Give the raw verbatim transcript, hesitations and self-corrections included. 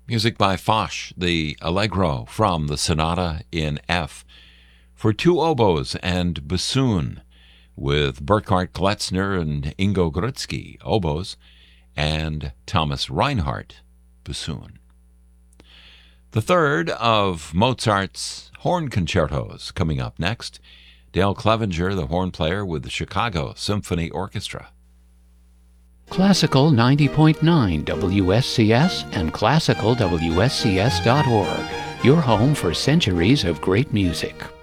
Music by Foch, the Allegro from the Sonata in F for two oboes and bassoon, with Burkhard Kletzner and Ingo Grutzky, oboes, and Thomas Reinhardt, bassoon. The third of Mozart's horn concertos coming up next. Dale Clevenger, the horn player with the Chicago Symphony Orchestra. Classical ninety point nine W S C S and classical W S C S dot org, your home for centuries of great music.